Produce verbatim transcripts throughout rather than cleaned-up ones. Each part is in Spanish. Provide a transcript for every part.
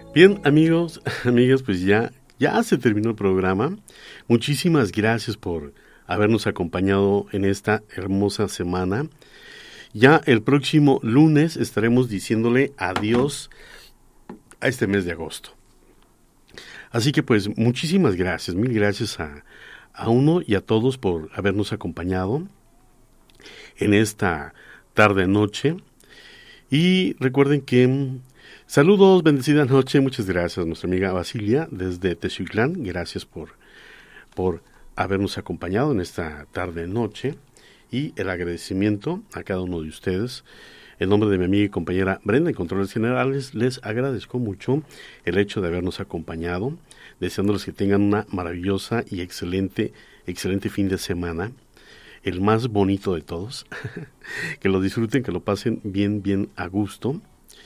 Bien, amigos, amigas, pues ya, ya se terminó el programa. Muchísimas gracias por habernos acompañado en esta hermosa semana. Ya el próximo lunes estaremos diciéndole adiós a este mes de agosto. Así que pues muchísimas gracias, mil gracias a, a uno y a todos por habernos acompañado en esta tarde-noche. Y recuerden que saludos, bendecida noche, muchas gracias a nuestra amiga Basilia desde Texuitlán, gracias por, por habernos acompañado en esta tarde-noche y el agradecimiento a cada uno de ustedes. En nombre de mi amiga y compañera Brenda en Controles Generales, les agradezco mucho el hecho de habernos acompañado, deseándoles que tengan una maravillosa y excelente, excelente fin de semana, el más bonito de todos, que lo disfruten, que lo pasen bien, bien a gusto.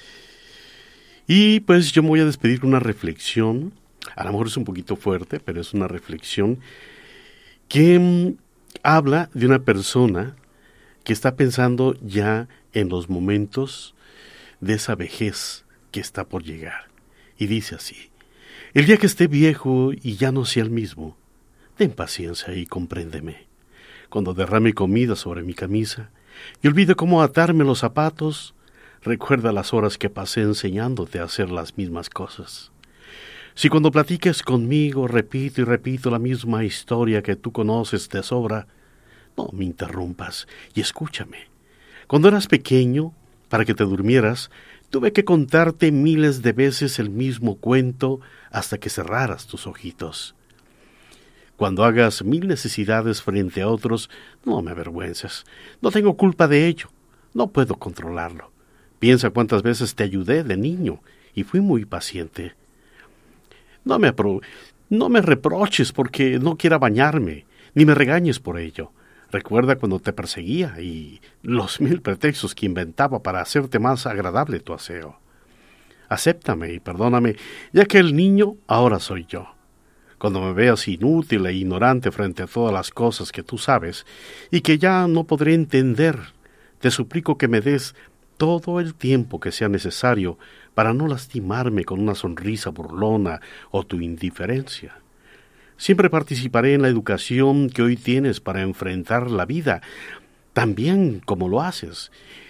Y pues yo me voy a despedir con una reflexión, a lo mejor es un poquito fuerte, pero es una reflexión que mmm, habla de una persona que está pensando ya en los momentos de esa vejez que está por llegar. Y dice así: el día que esté viejo y ya no sea el mismo, ten paciencia y compréndeme. Cuando derrame comida sobre mi camisa y olvide cómo atarme los zapatos, recuerda las horas que pasé enseñándote a hacer las mismas cosas. Si cuando platiques conmigo repito y repito la misma historia que tú conoces de sobra, no me interrumpas y escúchame. Cuando eras pequeño, para que te durmieras, tuve que contarte miles de veces el mismo cuento hasta que cerraras tus ojitos. Cuando hagas mil necesidades frente a otros, no me avergüences. No tengo culpa de ello. No puedo controlarlo. Piensa cuántas veces te ayudé de niño y fui muy paciente. No me, apro- no me reproches porque no quiera bañarme, ni me regañes por ello. Recuerda cuando te perseguía y los mil pretextos que inventaba para hacerte más agradable tu aseo. Acéptame y perdóname, ya que el niño ahora soy yo. Cuando me veas inútil e ignorante frente a todas las cosas que tú sabes y que ya no podré entender, te suplico que me des todo el tiempo que sea necesario para no lastimarme con una sonrisa burlona o tu indiferencia. Siempre participaré en la educación que hoy tienes para enfrentar la vida, tan bien como lo haces.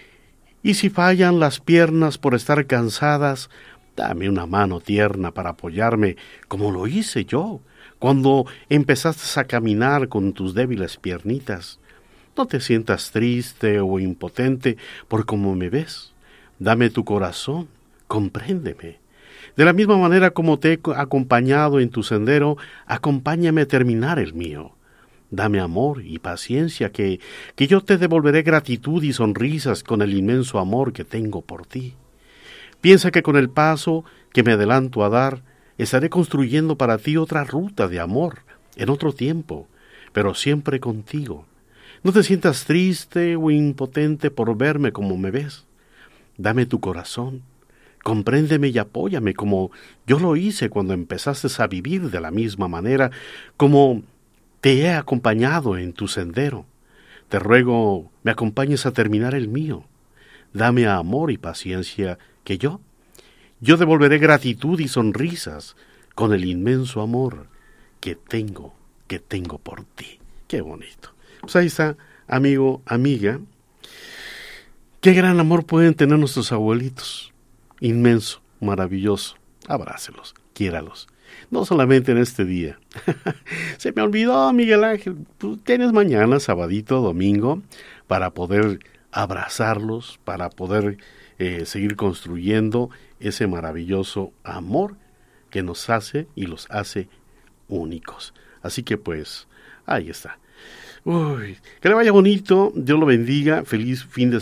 Y si fallan las piernas por estar cansadas, dame una mano tierna para apoyarme, como lo hice yo, cuando empezaste a caminar con tus débiles piernitas. No te sientas triste o impotente por cómo me ves. Dame tu corazón, compréndeme. De la misma manera como te he acompañado en tu sendero, acompáñame a terminar el mío. Dame amor y paciencia, que, que yo te devolveré gratitud y sonrisas con el inmenso amor que tengo por ti. Piensa que con el paso que me adelanto a dar, estaré construyendo para ti otra ruta de amor, en otro tiempo, pero siempre contigo. No te sientas triste o impotente por verme como me ves. Dame tu corazón. Compréndeme y apóyame como yo lo hice cuando empezaste a vivir de la misma manera, como te he acompañado en tu sendero. Te ruego me acompañes a terminar el mío. Dame amor y paciencia que yo, yo devolveré gratitud y sonrisas con el inmenso amor que tengo, que tengo por ti. Qué bonito. Pues ahí está, amigo, amiga. Qué gran amor pueden tener nuestros abuelitos. Inmenso, maravilloso. Abrácelos, quiéralos. No solamente en este día. Se me olvidó, Miguel Ángel. Tú tienes mañana, sabadito, domingo, para poder abrazarlos, para poder eh, seguir construyendo ese maravilloso amor que nos hace y los hace únicos. Así que pues, ahí está. Uy, que le vaya bonito, Dios lo bendiga, feliz fin de